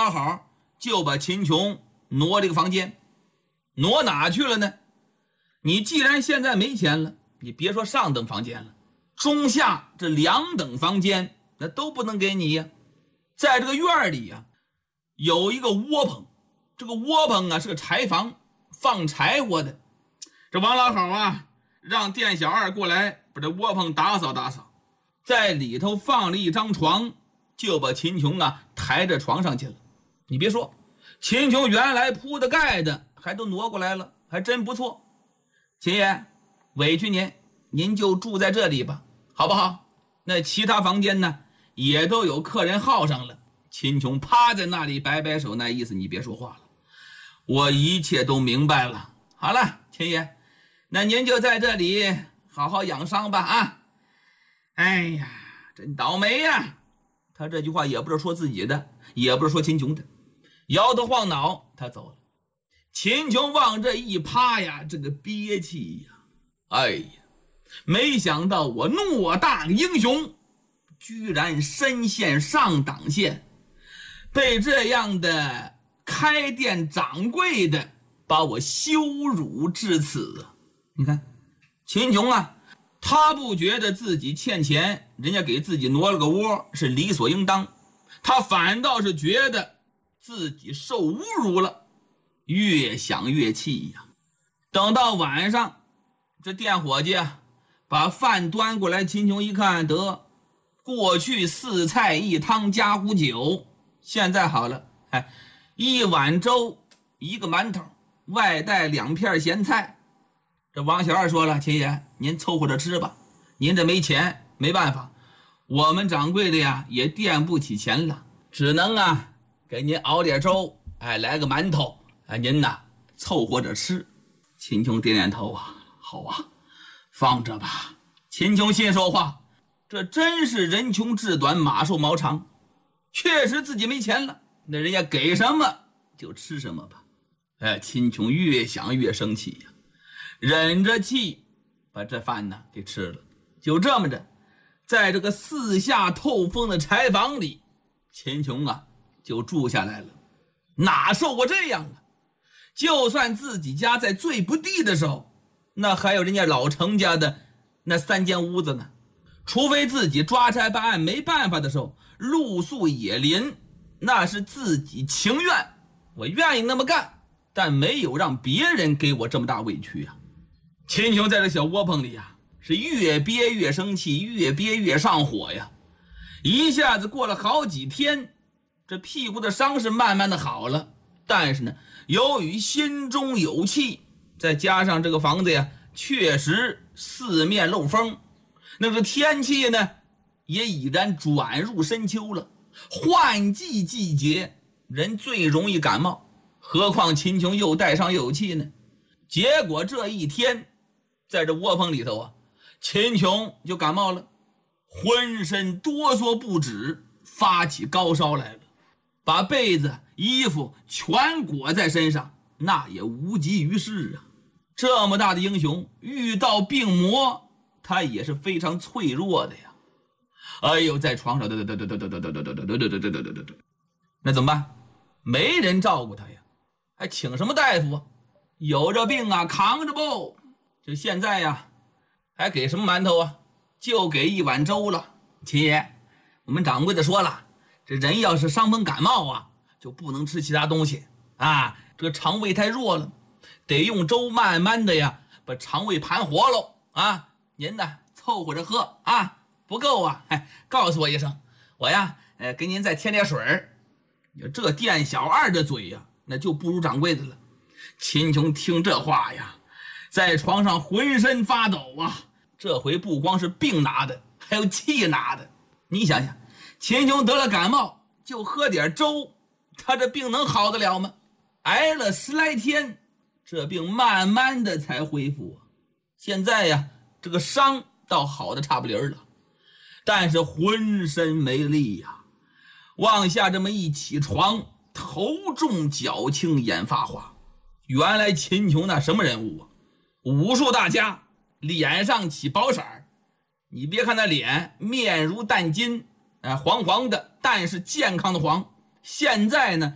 好好就把秦琼挪这个房间。挪哪去了呢？你既然现在没钱了，你别说上等房间了，中下这2等房间那都不能给你呀。在这个院里呀，有一个窝棚，这个窝棚啊是个柴房，放柴火的。这王老好啊，让店小二过来把这窝棚打扫打扫，在里头放了一张床，就把秦琼啊抬着床上去了。你别说，秦琼原来铺的盖的还都挪过来了，还真不错。秦爷，委屈您就住在这里吧，好不好？那其他房间呢也都有客人耗上了。秦琼趴在那里摆摆手，那意思你别说话了，我一切都明白了。好了，秦爷，那您就在这里好好养伤吧啊！哎呀，真倒霉呀！他这句话也不是说自己的，也不是说秦琼的，摇头晃脑他走了。秦琼往这一趴呀，这个憋气呀，哎呀，没想到我偌大英雄居然身陷上党线，被这样的开店掌柜的把我羞辱至此啊！你看秦琼啊，他不觉得自己欠钱，人家给自己挪了个窝是理所应当，他反倒是觉得自己受侮辱了，越想越气呀。等到晚上，这店伙计啊把饭端过来，秦琼一看，得过去4菜1汤加壶酒，现在好了，1碗粥1个馒头，外带2片咸菜。这王小二说了，秦爷您凑合着吃吧，您这没钱没办法，我们掌柜的呀也垫不起钱了，只能啊给您熬点粥，来个馒头，您呐凑合着吃。秦琼点点头啊，好啊，放着吧。秦琼心说话，这真是人穷志短，马瘦毛长，确实自己没钱了，那人家给什么就吃什么吧。秦琼越想越生气呀，忍着气把这饭呢给吃了。就这么着，在这个4下透风的柴房里，秦琼啊就住下来了。哪受过这样啊？就算自己家在最不地的时候，那还有人家老程家的那3间屋子呢。除非自己抓差办案没办法的时候，露宿野林，那是自己情愿，我愿意那么干，但没有让别人给我这么大委屈啊。秦琼在这小窝棚里呀，是越憋越生气，越憋越上火呀。一下子过了好几天，这屁股的伤是慢慢的好了，但是呢，由于心中有气，再加上这个房子呀确实四面漏风，那个天气呢也已然转入深秋了，换季季节人最容易感冒，何况秦琼又带伤有气呢。结果这一天在这窝棚里头啊，秦琼就感冒了，浑身哆嗦不止，发起高烧来了，把被子衣服全裹在身上，那也无济于事啊。这么大的英雄遇到病魔，他也是非常脆弱的呀。哎呦，在床上那怎么办？没人照顾他呀，还请什么大夫啊？有这病啊扛着不？就现在呀，还给什么馒头啊？就给1碗粥了。秦爷，我们掌柜的说了，这人要是伤风感冒啊，就不能吃其他东西啊，这个肠胃太弱了，得用粥慢慢的呀把肠胃盘活喽啊。您呢凑合着喝啊，不够啊告诉我一声，我呀给您再添点水儿。这店小二的嘴呀，那就不如掌柜的了。秦琼听这话呀，在床上浑身发抖啊，这回不光是病拿的，还有气拿的。你想想，秦琼得了感冒就喝点粥，他这病能好得了吗？挨了10来天，这病慢慢的才恢复啊。现在呀，这个伤倒好的差不离了，但是浑身没力呀。往下这么一起床，头重脚轻，眼发花。原来秦琼那什么人物啊？武术大家，脸上起薄色儿。你别看那脸面如淡金，黄黄的，但是健康的黄。现在呢